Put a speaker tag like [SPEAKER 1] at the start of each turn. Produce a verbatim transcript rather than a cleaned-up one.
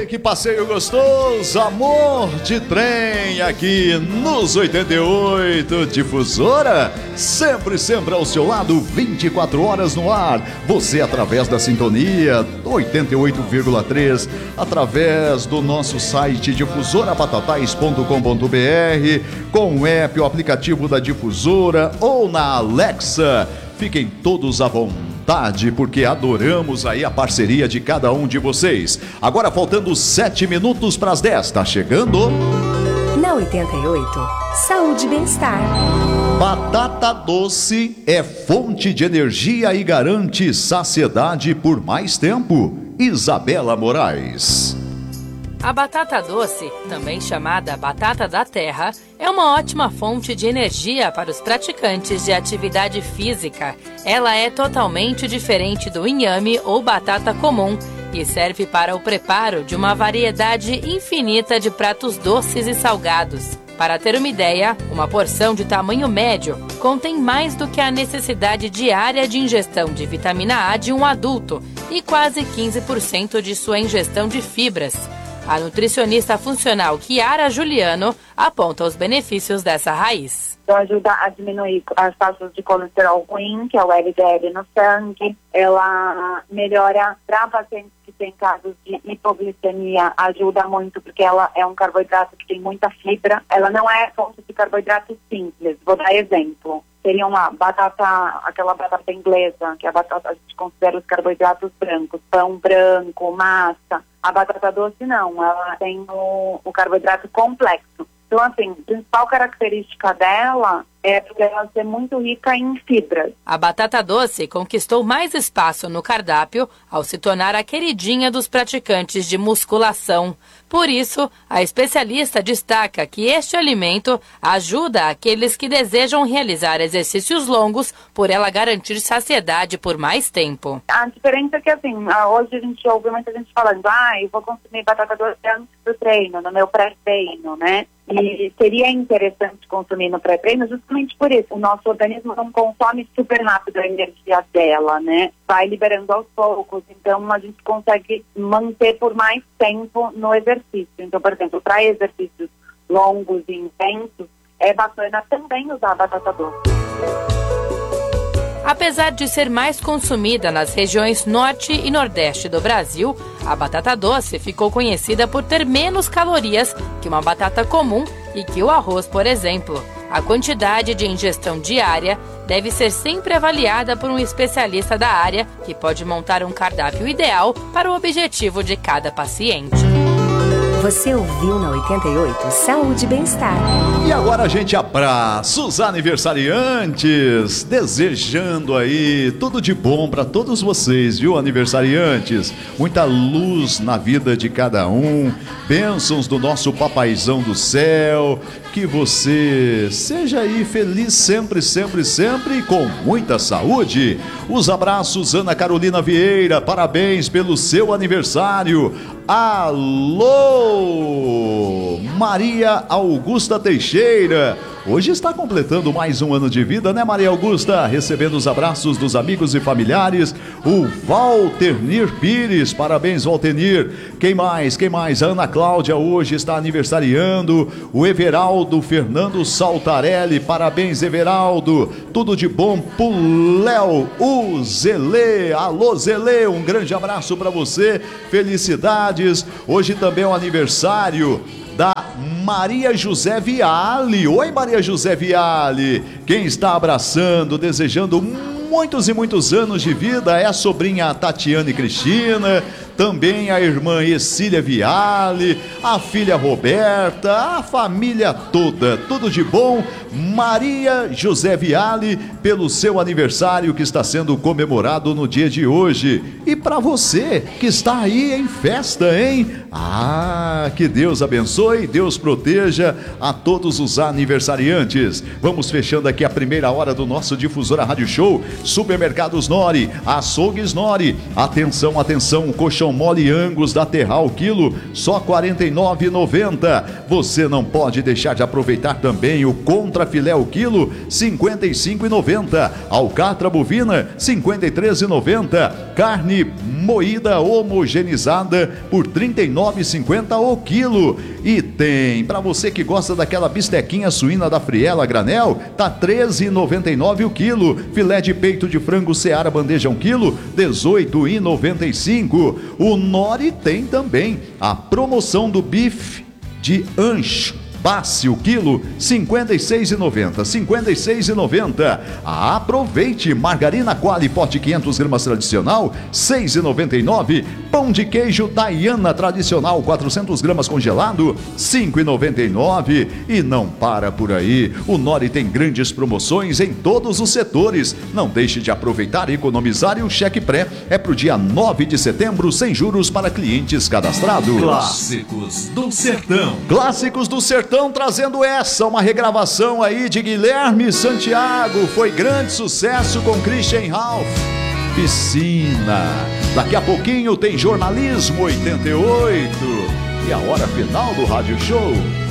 [SPEAKER 1] que passeio gostoso, amor de trem aqui nos oitenta e oito Difusora, sempre, sempre ao seu lado, vinte e quatro horas no ar. Você através da sintonia oitenta e oito vírgula três, através do nosso site difusora batatais ponto com ponto br, com o app, o aplicativo da Difusora ou na Alexa. Fiquem todos à vontade, porque adoramos aí a parceria de cada um de vocês. Agora faltando sete minutos para as dez, tá chegando?
[SPEAKER 2] Na oitenta e oito, saúde e bem-estar.
[SPEAKER 1] Batata doce é fonte de energia e garante saciedade por mais tempo. Isabela Moraes.
[SPEAKER 3] A batata doce, também chamada batata da terra, é uma ótima fonte de energia para os praticantes de atividade física. Ela é totalmente diferente do inhame ou batata comum e serve para o preparo de uma variedade infinita de pratos doces e salgados. Para ter uma ideia, uma porção de tamanho médio contém mais do que a necessidade diária de ingestão de vitamina A de um adulto e quase quinze por cento de sua ingestão de fibras. A nutricionista funcional Chiara Juliano aponta os benefícios dessa raiz.
[SPEAKER 4] Então ajuda a diminuir as taxas de colesterol ruim, que é o L D L no sangue. Ela melhora para pacientes que têm casos de hipoglicemia, ajuda muito porque ela é um carboidrato que tem muita fibra. Ela não é fonte de carboidrato simples. Vou dar exemplo. Seria uma batata, aquela batata inglesa, que é a batata, a gente considera os carboidratos brancos, pão branco, massa. A batata doce não, ela tem o, o carboidrato complexo. Então, assim, a principal característica dela é porque ela ser muito rica em fibras.
[SPEAKER 3] A batata doce conquistou mais espaço no cardápio ao se tornar a queridinha dos praticantes de musculação. Por isso, a especialista destaca que este alimento ajuda aqueles que desejam realizar exercícios longos por ela garantir saciedade por mais tempo.
[SPEAKER 4] A diferença é que, assim, hoje a gente ouve muita gente falando, ah, eu vou consumir batata doce antes do treino, no meu pré-treino, né? E seria interessante consumir no pré-treino justamente por isso. O nosso organismo não consome super rápido a energia dela, né? Vai liberando aos poucos, então a gente consegue manter por mais tempo no exercício. Então, por exemplo, para exercícios longos e intensos, é bacana também usar a batata doce.
[SPEAKER 3] Apesar de ser mais consumida nas regiões norte e nordeste do Brasil, a batata doce ficou conhecida por ter menos calorias que uma batata comum e que o arroz, por exemplo. A quantidade de ingestão diária deve ser sempre avaliada por um especialista da área, que pode montar um cardápio ideal para o objetivo de cada paciente.
[SPEAKER 2] Você ouviu na oitenta e oito Saúde e Bem-Estar.
[SPEAKER 1] E agora a gente abraça os aniversariantes, desejando aí tudo de bom para todos vocês, viu, aniversariantes? Muita luz na vida de cada um, bênçãos do nosso papaizão do céu, que você seja aí feliz sempre, sempre, sempre e com muita saúde. Os abraços, Ana Carolina Vieira, parabéns pelo seu aniversário. Alô, Maria Augusta Teixeira, hoje está completando mais um ano de vida, né, Maria Augusta? Recebendo os abraços dos amigos e familiares, o Valtenir Pires, parabéns, Valtenir. Quem mais, quem mais? A Ana Cláudia hoje está aniversariando, o Everaldo Fernando Saltarelli, parabéns, Everaldo. Tudo de bom pro Léo, o Zelê, alô Zelê, um grande abraço para você, felicidades. Hoje também é o aniversário da Maria José Viale. Oi, Maria José Viale. Quem está abraçando, desejando muitos e muitos anos de vida é a sobrinha Tatiane Cristina, também a irmã Exília Viale, a filha Roberta, a família toda. Tudo de bom, Maria José Viale, pelo seu aniversário que está sendo comemorado no dia de hoje. E para você que está aí em festa, hein? Ah, que Deus abençoe, Deus proteja a todos os aniversariantes. Vamos fechando aqui a primeira hora do nosso Difusora Rádio Show. Supermercados Nori, Açougues Nori. Atenção, atenção, colchão Coração mole Angus da Terral quilo, só quarenta e nove reais e noventa centavos. Você não pode deixar de aproveitar também o Contra Filé o quilo, cinquenta e cinco reais e noventa centavos. Alcatra bovina, cinquenta e três reais e noventa centavos. Carne moída homogeneizada por trinta e nove reais e cinquenta centavos o quilo. E tem, para você que gosta daquela bistequinha suína da Friela granel, tá treze reais e noventa e nove centavos o quilo. Filé de peito de frango Seara bandeja um quilo, dezoito reais e noventa e cinco centavos. O Nori tem também a promoção do bife de ancho Passe o quilo, cinquenta e seis reais e noventa centavos, cinquenta e seis reais e noventa centavos. Aproveite, margarina Qualy pote quinhentos gramas tradicional, seis reais e noventa e nove centavos. Pão de queijo Diana tradicional, quatrocentos gramas congelado, cinco reais e noventa e nove centavos. E não para por aí, o Nori tem grandes promoções em todos os setores. Não deixe de aproveitar e economizar, e o cheque pré é para o dia nove de setembro, sem juros para clientes cadastrados.
[SPEAKER 5] Clássicos do Sertão.
[SPEAKER 1] Clássicos do Sertão. Estão trazendo essa, uma regravação aí de Guilherme Santiago. Foi grande sucesso com Christian Ralph. Piscina. Daqui a pouquinho tem Jornalismo oitenta e oito. E a hora final do Rádio Show.